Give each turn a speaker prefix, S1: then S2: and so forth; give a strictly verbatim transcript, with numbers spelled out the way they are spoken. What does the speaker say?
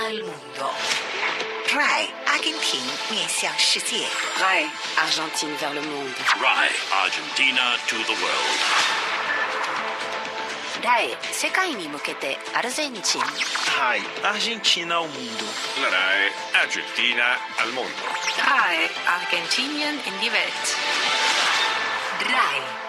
S1: al mundo.
S2: Rai Argentin 面向世界。
S1: Rai Argentine vers le monde.
S3: Rai Argentina to the world.
S1: Rai 世界に向けてアルゼンチン。
S4: Rai Argentina ao mundo.
S3: La Rai Argentina al mondo.
S1: Rai Argentinien in die Welt. Rai